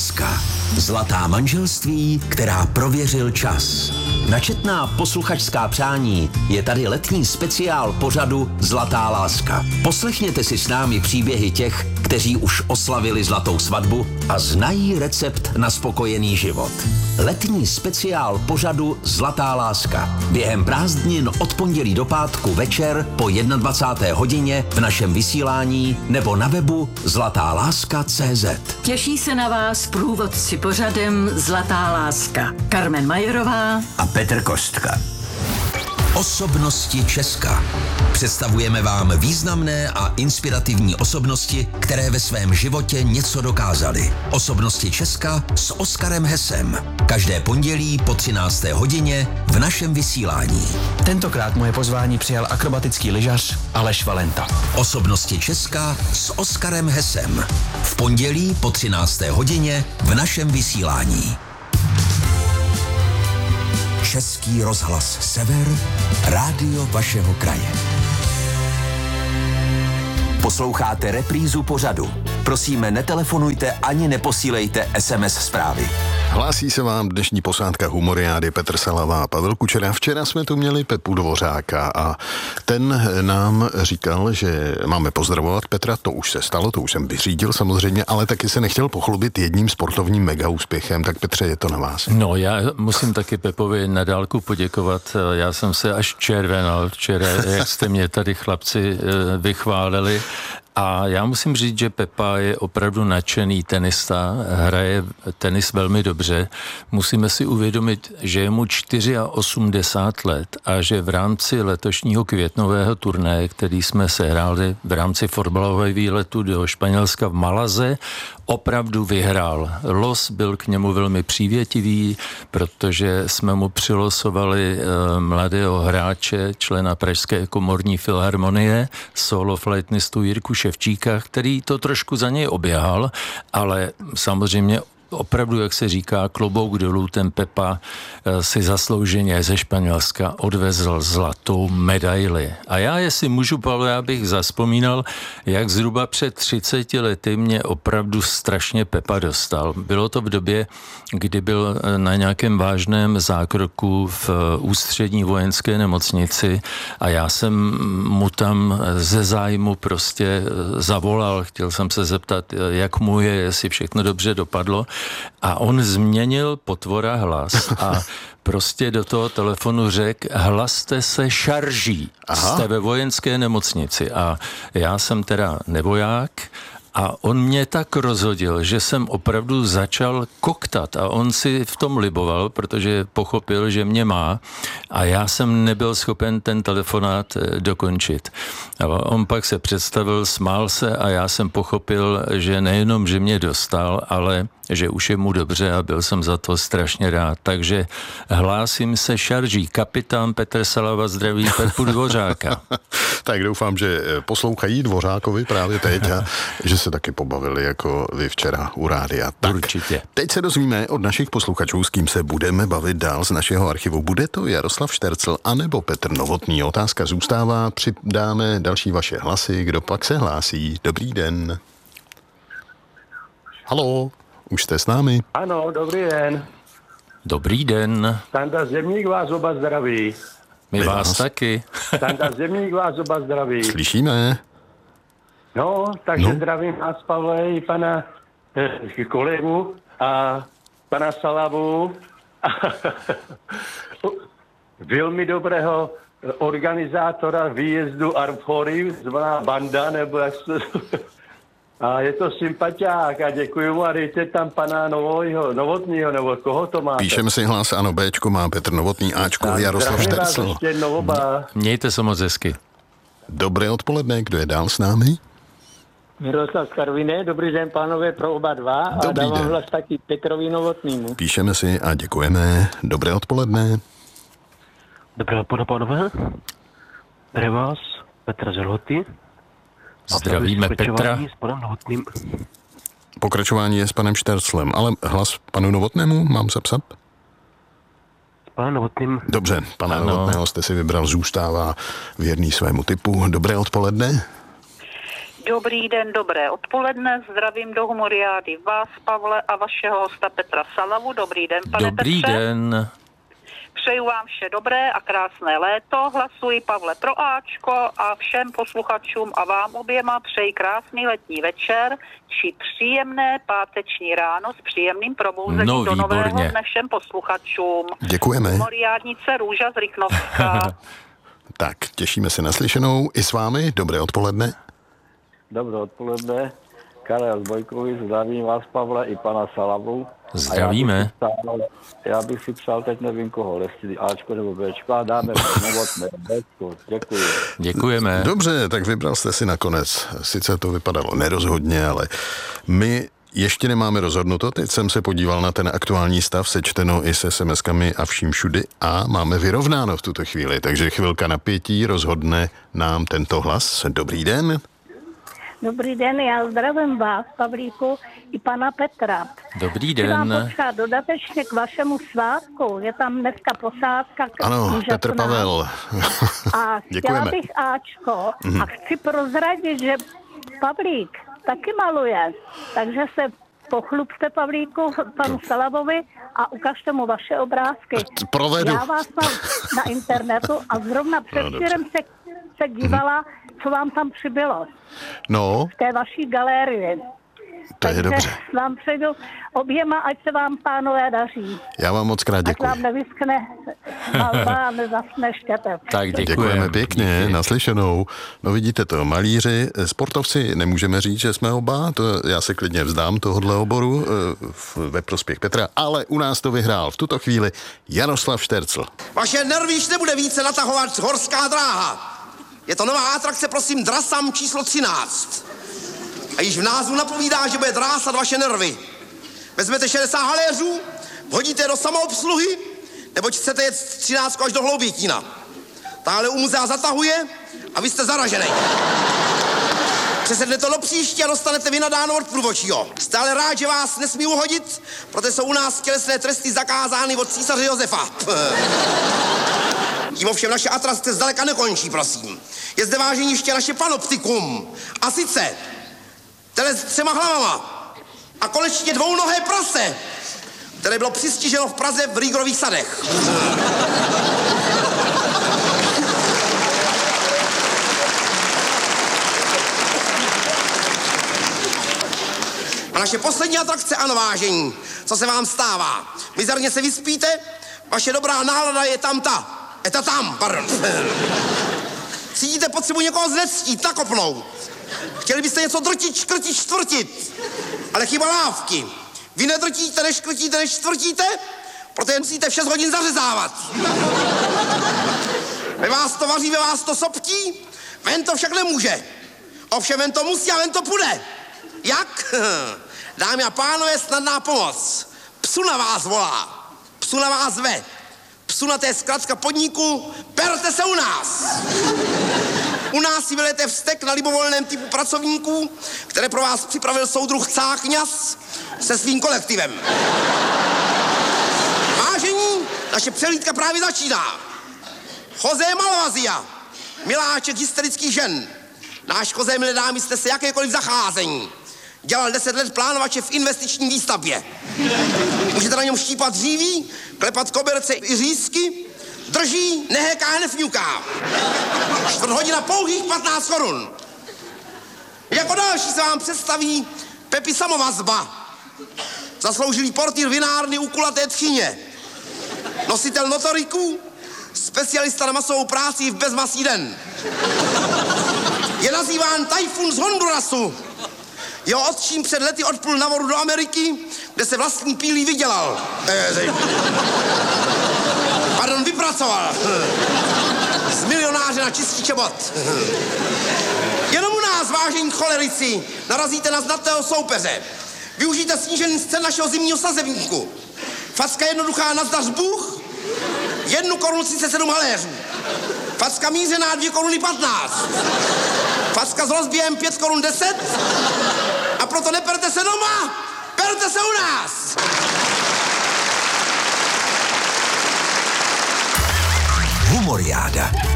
láska. Zlatá manželství, která prověřil čas. Na četná posluchačská přání je tady letní speciál pořadu Zlatá láska. Poslechněte si s námi příběhy těch, kteří už oslavili zlatou svatbu a znají recept na spokojený život. Letní speciál pořadu Zlatá láska. Během prázdnin od pondělí do pátku večer po 21. hodině v našem vysílání nebo na webu zlatáláska.cz. Těší se na vás průvodci pořadem Zlatá láska. Karmen Majerová a Petr Kostka. Osobnosti Česka. Představujeme vám významné a inspirativní osobnosti, které ve svém životě něco dokázaly. Osobnosti Česka s Oskarem Hesem. Každé pondělí po 13. hodině v našem vysílání. Tentokrát moje pozvání přijal akrobatický lyžař Aleš Valenta. Osobnosti Česka s Oskarem Hesem. V pondělí po 13. hodině v našem vysílání. Český rozhlas Sever, rádio vašeho kraje. Posloucháte reprízu pořadu. Prosíme, netelefonujte ani neposílejte SMS zprávy. Hlásí se vám dnešní posádka Humoriády Petr Salava a Pavel Kučera. Včera jsme tu měli Pepu Dvořáka a ten nám říkal, že máme pozdravovat Petra, to už se stalo, to už jsem vyřídil samozřejmě, ale taky se nechtěl pochlubit jedním sportovním mega úspěchem, tak Petře, je to na vás. No, já musím taky Pepovi na dálku poděkovat, já jsem se až červenal včera, jak jste mě tady chlapci vychválili. A já musím říct, že Pepa je opravdu nadšený tenista, hraje tenis velmi dobře. Musíme si uvědomit, že je mu 84 let a že v rámci letošního květnového turnaje, který jsme sehráli v rámci fotbalového výletu do Španělska v Malaze, opravdu vyhrál. Los byl k němu velmi přívětivý, protože jsme mu přilosovali mladého hráče, člena Pražské komorní filharmonie, solo flautnistu Jirku Ševčíka, který to trošku za něj oběhal, ale samozřejmě opravdu, jak se říká, klobouk dolů, ten Pepa si zaslouženě ze Španělska odvezl zlatou medaili. A já, jestli můžu, Pavel, já bych zazpomínal, jak zhruba před 30 lety mě opravdu strašně Pepa dostal. Bylo to v době, kdy byl na nějakém vážném zákroku v ústřední vojenské nemocnici a já jsem mu tam ze zájmu prostě zavolal. Chtěl jsem se zeptat, jak mu je, jestli všechno dobře dopadlo. A on změnil potvora hlas a prostě do toho telefonu řekl, hlaste se šarží, jste ve vojenské nemocnici. A já jsem teda nevoják a on mě tak rozhodil, že jsem opravdu začal koktat a on si v tom liboval, protože pochopil, že mě má a já jsem nebyl schopen ten telefonát dokončit. A on pak se představil, smál se a já jsem pochopil, že nejenom, že mě dostal, ale že už je mu dobře a byl jsem za to strašně rád. Takže hlásím se šarží. Kapitán Petr Salava zdraví Pepu Dvořáka. Tak doufám, že poslouchají Dvořákovi právě teď a že se taky pobavili jako vy včera u rádia. Tak, určitě. Teď se dozvíme od našich posluchačů, s kým se budeme bavit dál z našeho archivu. Bude to Jaroslav Štercl anebo Petr Novotný? Otázka zůstává, přidáme další vaše hlasy. Kdo pak se hlásí? Dobrý den. Haló. Už jste s námi? Ano, dobrý den. Dobrý den. Standa Zemník vás oba zdraví. My vás taky. Standa Zemník vás oba zdraví. Slyšíme. No, takže zdravím vás, Pavle, i pana kolegu a pana Salavu. Velmi dobrého organizátora výjezdu Arphory, zvaná Banda, nebo jak se... A je to sympatiák a děkuji mu a dejte tam pana Novotnýho, nebo koho to máte? Píšeme si hlas, ano, Bčko má Petr Novotný, Ačko Jaroslav Štercl. Mějte se moc hezky. Dobré odpoledne, kdo je dál s námi? Miroslav z Karviné, dobrý den pánové pro oba dva a dobrý dávám den. hlas taky Petrovi Novotnýmu. Píšeme si a děkujeme. Dobré odpoledne. Dobré odpoledne, pánové. Zdravím vás, Petr Zelhoty. Zdravíme Petra. S panem Novotným. Pokračování je s panem Šterclem, ale hlas panu Novotnému mám zapsat? S panem Novotným. Dobře, pana Novotného jste si vybral, zůstává věrný svému typu. Dobré odpoledne. Dobrý den, dobré odpoledne, zdravím do Humoriády vás, Pavle, a vašeho hosta Petra Salavu. Dobrý den, pane Dobrý Petře. den. Přeju vám vše dobré a krásné léto. Hlasuji, Pavle, pro Ačko a všem posluchačům a vám oběma přeji krásný letní večer či příjemné páteční ráno s příjemným probouzením do nového dne všem posluchačům. Děkujeme. Humoriádnice Růža z Rychnovska. Tak, těšíme se na slyšenou i s vámi. Dobré odpoledne. Dobré odpoledne. Karel Bojkovič, zdravím vás, Pavle, i pana Salavu. Zdravíme. Já bych si přál teď nevím koho, jestli Ačko nebo Bčko, a dáme novotné Bčko. Děkuji. Děkujeme. Dobře, tak vybral jste si nakonec. Sice to vypadalo nerozhodně, ale my ještě nemáme rozhodnuto. Teď jsem se podíval na ten aktuální stav, sečteno i se SMS-kami a vším všudy a máme vyrovnáno v tuto chvíli. Takže chvilka napětí rozhodne nám tento hlas. Dobrý den. Dobrý den, já zdravím vás, Pavlíku, i pana Petra. Dobrý Chci vám den. potřebovat dodatečně k vašemu svátku. Je tam dneska posádka. Ano, úžasná. Petr Pavel. A chtěla Děkujeme. bych Ačko a chci prozradit, že Pavlík taky maluje. Takže se pochlubte, Pavlíku, panu Salavovi a ukažte mu vaše obrázky. Provedu. Já vás mám na internetu a zrovna předtím se dívala, co vám tam přibylo. No, V té vaší galerii. to je dobře. Vám přejdu oběma, ať se vám, pánové, daří. Já vám moc krát Ať děkuji. vám nevyskne malba a nezasne štěte. Tak Děkujeme pěkně, Díky. naslyšenou. No vidíte to, malíři, sportovci, nemůžeme říct, že jsme oba, to já se klidně vzdám tohohle oboru ve prospěch Petra, ale u nás to vyhrál v tuto chvíli Jaroslav Štercl. Vaše nervy již nebude více natahovat horská dráha. Je to nová atrakce, prosím, Drasam číslo 13. A již v názvu napovídá, že bude drásat vaše nervy. Vezmete 60 haléřů, hodíte do samoobsluhy, neboť chcete jet 13 až do Hloubětína. Táhle u muzea zatahuje a vy jste zaražený. Přesednete do příště a dostanete vynadáno od průvodčího. Jste ale rád, že vás nesmí uhodit, protože jsou u nás tělesné tresty zakázány od císaře Josefa. Tím ovšem naše atrakce zdaleka nekončí, prosím. Je zde váženiště naše panoptikum. A sice tele s 3 hlavama a konečně dvounohé prase, které bylo přistiženo v Praze v Rýgrových sadech. A naše poslední atrakce, ano, vážení, co se vám stává? Mizerně se vyspíte, vaše dobrá nálada je tam, pardon. Cítíte potřebu někoho znectít, nakopnout. Chtěli byste něco drtit, škrtit, čtvrtit, ale chyba lávky. Vy nedrtíte, neškrtíte, než čtvrtíte, protože musíte v 6 hodin zařezávat. Ve vás to vaří, ve vás to soptí, ven to však nemůže. Ovšem ven to musí a ven to půjde. Jak? Dámy a pánové, snadná pomoc. Psu na vás volá, psu na vás zve. Psu na té zkratka podniku, berte se u nás. U nás si vylejete vztek na libovolném typu pracovníků, které pro vás připravil soudruh Cáchňas se svým kolektivem. Vážení, naše přehlídka právě začíná. José Malvazia, miláček hysterických žen. Náš José, milé dámy, jste se jakékoliv zacházení. Dělal 10 let plánovače v investiční výstavbě. Můžete na něm štípat dříví, klepat koberce i řízky, drží, nehéká, nefňuká. 4 hodina pouhých 15 korun. Jako další se vám představí Pepi Samovazba, zasloužilý portýr vinárny u kulaté tchyně, nositel notoriků, specialista na masovou práci v bezmasý den. Je nazýván Tajfun z Hondurasu. Jeho otčím před lety odplul na vodu do Ameriky, kde se vlastní pílí vydělal. Vypracoval. Z milionáře na čističe bot. Jenom u nás, vážení cholerici, narazíte na znatného soupeře. Využijte snížený cen našeho zimního sazebníku. Facka jednoduchá na zdař Bůh, 1 korunu 37 haléřů. Facka mířená 2 koruny 15. Facka s rozběhem 5 korun 10. A proto neperte se doma, perte se u nás. Humoriáda.